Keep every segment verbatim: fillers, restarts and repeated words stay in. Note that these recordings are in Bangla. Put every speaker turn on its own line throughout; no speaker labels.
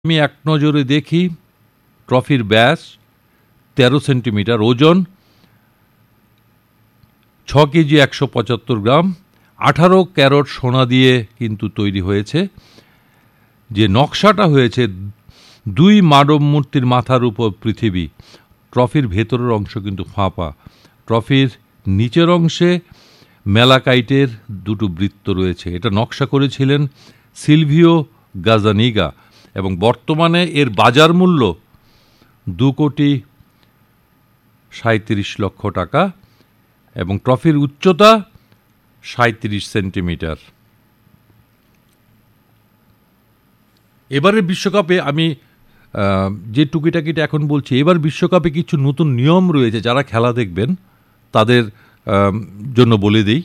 আমি এক নজরে দেখি ট্রফির ব্যাস তেরো সেন্টিমিটার, ওজন ছ কেজি একশো পঁচাত্তর গ্রাম, আঠারো ক্যারট সোনা দিয়ে কিন্তু তৈরি হয়েছে। যে নকশাটা হয়েছে দুই মানব মূর্তির মাথার উপর পৃথিবী। ট্রফির ভেতরের অংশ কিন্তু ফাঁপা। ট্রফির নিচের অংশে ম্যালাকাইটের দুটো বৃত্ত রয়েছে। এটা নকশা করেছিলেন সিলভিও গাজানিগা এবং বর্তমানে এর বাজার মূল্য দু কোটি সাঁত্রিশ লক্ষ টাকা এবং ট্রফির উচ্চতা সাঁত্রিশ সেন্টিমিটার। এবারের বিশ্বকাপে আমি যে টুকিটাকিটা এখন বলছি, এবার বিশ্বকাপে কিছু নতুন নিয়ম রয়েছে। যারা খেলা দেখবেন তাদের জন্য বলে দিই।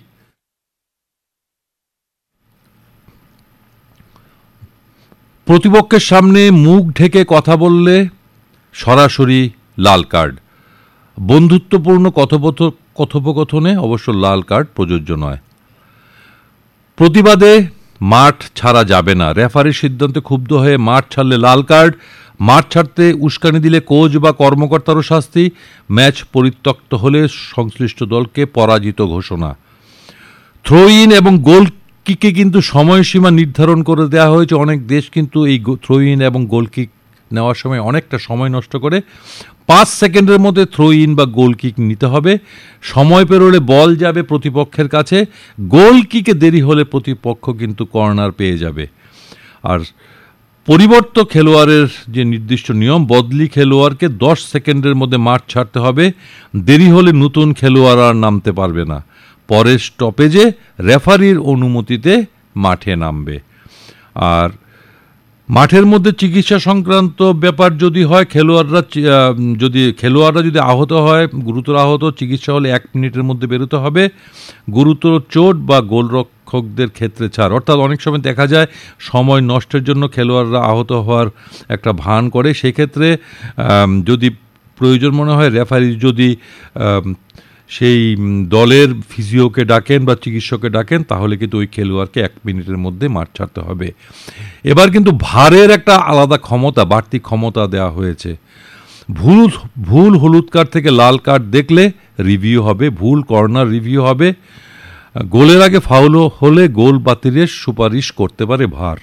প্রতিপক্ষের সামনে মুখ ঢেকে কথা বললে সরাসরি লাল কার্ড। বন্ধুত্বপূর্ণ কথোপকথনে অবশ্য লাল কার্ড প্রযোজ্য নয়। প্রতিবাদে মাঠ ছাড়া যাবে না। রেফারির সিদ্ধান্তে ক্ষুব্ধ হয়ে মাঠ ছাড়লে লাল কার্ড। মাঠ ছাড়তে উস্কানি দিলে কোচ বা কর্মকর্তারও শাস্তি। ম্যাচ পরিত্যক্ত হলে সংশ্লিষ্ট দলকে পরাজিত ঘোষণা। থ্রো ইন এবং গোল কিকে কিন্তু সময়সীমা নির্ধারণ করে দেওয়া হয়েছে। অনেক দেশ কিন্তু এই থ্রো ইন এবং গোল কিক নেওয়ার সময় অনেকটা সময় নষ্ট করে। পাঁচ সেকেন্ডের মধ্যে থ্রো ইন বা গোল কিক নিতে হবে। সময় পেরোলে বল যাবে প্রতিপক্ষের কাছে। গোল কিকে দেরি হলে প্রতিপক্ষ কিন্তু কর্নার পেয়ে যাবে। আর পরিবর্ত খেলোয়াড়ের যে নির্দিষ্ট নিয়ম, বদলি খেলোয়াড়কে দশ সেকেন্ডের মধ্যে মাঠ ছাড়তে হবে। দেরি হলে নতুন খেলোয়াড় আর নামতে পারবে না। পরের স্টপেজে রেফারির অনুমতিতে মাঠে নামবে। আর মাঠের মধ্যে চিকিৎসা সংক্রান্ত ব্যাপার যদি হয়, খেলোয়াড়রা যদি খেলোয়াড়রা যদি আহত হয়, গুরুতর আহত, চিকিৎসা হলে এক মিনিটের মধ্যে বেরোতে হবে। গুরুতর চোট বা গোলরক্ষকদের ক্ষেত্রে ছাড়। অর্থাৎ অনেক সময় দেখা যায় সময় নষ্টের জন্য খেলোয়াড়রা আহত হওয়ার একটা ভান করে। সেক্ষেত্রে যদি প্রয়োজন মনে হয়, রেফারি যদি সেই দলের ফিজিওকে ডাকেন বা চিকিৎসককে ডাকেন, তাহলে কিন্তু ওই খেলোয়াড়কে এক মিনিটের মধ্যে মাঠ ছাড়তে হবে। এবার কিন্তু ভারের একটা আলাদা ক্ষমতা, বাড়তি ক্ষমতা দেওয়া হয়েছে। ভুল ভুল হলুদ কার্ড থেকে লাল কার্ড দেখলে রিভিউ হবে, ভুল কর্নার রিভিউ হবে। গোলের আগে ফাউল হলে গোল বাতিলের সুপারিশ করতে পারে ভার।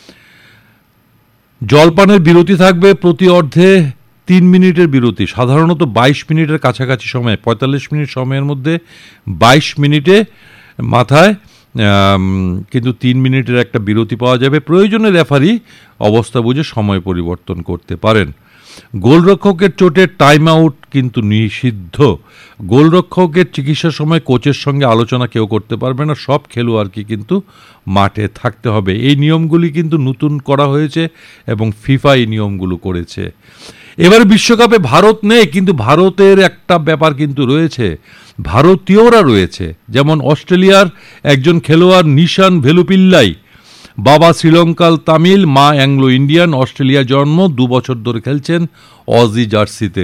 জলপানের বিরতি থাকবে প্রতি অর্ধে তিন মিনিটের বিরতি। সাধারণত বাইশ মিনিটের কাছাকাছি সময়, পঁয়তাল্লিশ মিনিট সময়ের মধ্যে বাইশ মিনিটে মাথায় কিন্তু তিন মিনিটের একটা বিরতি পাওয়া যাবে। প্রয়োজনে রেফারি অবস্থা বুঝে সময় পরিবর্তন করতে পারেন। গোলরক্ষকের চোটে টাইম আউট কিন্তু নিষিদ্ধ। গোলরক্ষকের চিকিৎসার সময় কোচের সঙ্গে আলোচনা কেউ করতে পারবে না। সব খেলোয়াড়কে কিন্তু মাঠে থাকতে হবে। এই নিয়মগুলি কিন্তু নতুন করা হয়েছে এবং ফিফা এই নিয়মগুলো করেছে। এবার বিশ্বকাপে ভারত নেই, কিন্তু ভারতের একটা ব্যাপার কিন্তু রয়েছে, ভারতীয়রা রয়েছে। যেমন অস্ট্রেলিয়ার একজন খেলোয়াড় নিশান ভেলুপিল্লাই, বাবা শ্রীলঙ্কাল তামিল, মা অ্যাংলো ইন্ডিয়ান। অস্ট্রেলিয়া জন্ম, দু বছর ধরে খেলছেন অজি জার্সিতে।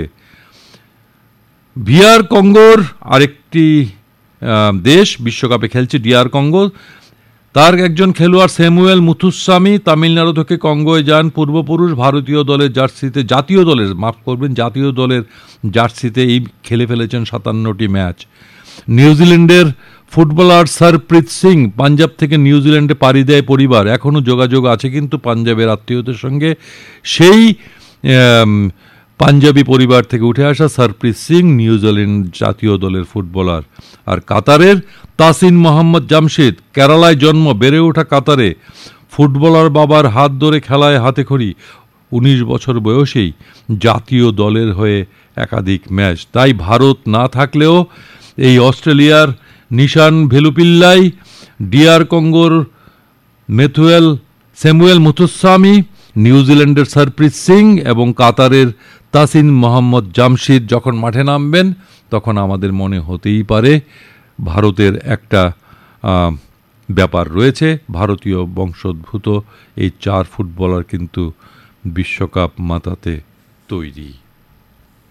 ভিআর কঙ্গোর আরেকটি দেশ বিশ্বকাপে খেলছে, ডিআর কঙ্গো। তার একজন খেলোয়াড় স্যামুয়েল মুথুস্বামী তামিলনাড়ু থেকে কঙ্গোয় যান। পূর্বপুরুষ। ভারতীয় দলের জার্সিতে, জাতীয় দলের মাফ করবেন জাতীয় দলের জার্সিতে এই খেলে ফেলেছেন সাতান্নটি ম্যাচ। নিউজিল্যান্ডের ফুটবলার সরপ্রীত সিং, পাঞ্জাব থেকে নিউজিল্যান্ডে পাড়ি দেয় পরিবার। এখনও যোগাযোগ আছে কিন্তু পাঞ্জাবের আত্মীয়দের সঙ্গে। সেই পাঞ্জাবি পরিবার থেকে উঠে আসা সরপ্রীত সিং নিউজিল্যান্ড জাতীয় দলের ফুটবলার। আর কাতারের তাসিন মোহাম্মদ জামশেদ, কেরালায় জন্ম, বেড়ে ওঠা কাতারে। ফুটবলার বাবার হাত ধরে খেলায় হাতেখড়ি। উনিশ বছর বয়সেই জাতীয় দলের হয়ে একাধিক ম্যাচ। তাই ভারত না থাকলেও এই অস্ট্রেলিয়ার নিশান ভেলুপিল্লাই, ডিআর কঙ্গোর মেথুয়েল স্যামুয়েল মুথুস্বামী, নিউজিল্যান্ডের সরপ্রীত সিং এবং কাতারের তাসিন মোহাম্মদ জামশেদ যখন মাঠে নামবেন, তখন আমাদের মনে হতেই পারে ভারতের একটা ব্যাপার রয়েছে। ভারতীয় বংশোদ্ভূত এই চার ফুটবলার কিন্তু বিশ্বকাপ মাতাতে তৈরি।